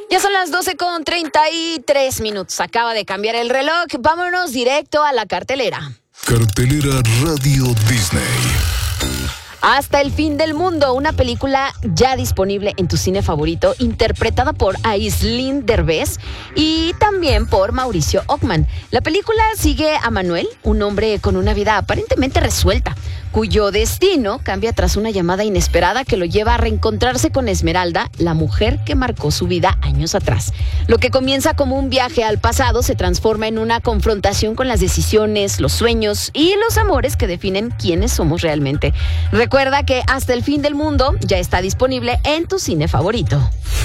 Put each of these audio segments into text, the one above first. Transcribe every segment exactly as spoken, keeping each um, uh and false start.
Ya son las doce con treinta y tres minutos. Acaba de cambiar el reloj. Vámonos directo a la cartelera. Cartelera Radio Disney. Hasta el fin del mundo, una película ya disponible en tu cine favorito, interpretada por Aislinn Derbez y también por Mauricio Ockman. La película sigue a Manuel, un hombre con una vida aparentemente resuelta, cuyo destino cambia tras una llamada inesperada que lo lleva a reencontrarse con Esmeralda, la mujer que marcó su vida años atrás. Lo que comienza como un viaje al pasado se transforma en una confrontación con las decisiones, los sueños y los amores que definen quiénes somos realmente. Recuerda que Hasta el fin del mundo ya está disponible en tu cine favorito.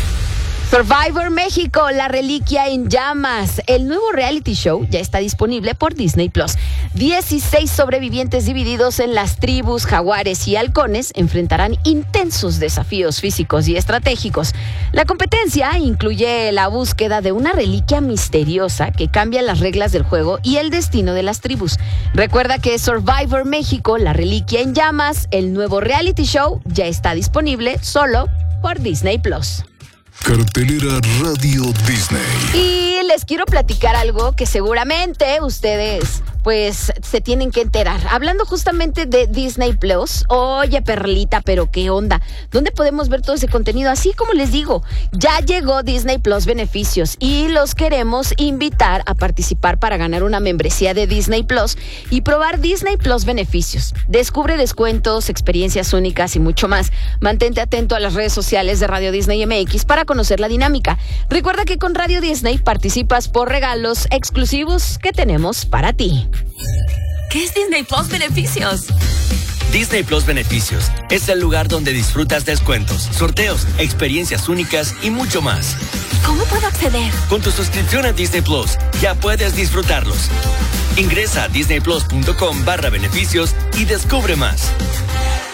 Survivor México, la reliquia en llamas. El nuevo reality show ya está disponible por Disney Plus. dieciséis sobrevivientes divididos en las tribus, jaguares y halcones enfrentarán intensos desafíos físicos y estratégicos. La competencia incluye la búsqueda de una reliquia misteriosa que cambia las reglas del juego y el destino de las tribus. Recuerda que Survivor México, la reliquia en llamas, el nuevo reality show, ya está disponible solo por Disney Plus. Cartelera Radio Disney. Y les quiero platicar algo que seguramente ustedes pues se tienen que enterar. Hablando justamente de Disney Plus. Oye, Perlita, pero qué onda. ¿Dónde podemos ver todo ese contenido? Así como les digo, ya llegó Disney Plus Beneficios y los queremos invitar a participar para ganar una membresía de Disney Plus y probar Disney Plus Beneficios. Descubre descuentos, experiencias únicas y mucho más. Mantente atento a las redes sociales de Radio Disney M X para conocer la dinámica. Recuerda que con Radio Disney participas por regalos exclusivos que tenemos para ti. ¿Qué es Disney Plus Beneficios? Disney Plus Beneficios es el lugar donde disfrutas descuentos, sorteos, experiencias únicas y mucho más. ¿Cómo puedo acceder? Con tu suscripción a Disney Plus ya puedes disfrutarlos. Ingresa a disneyplus punto com barra beneficios y descubre más.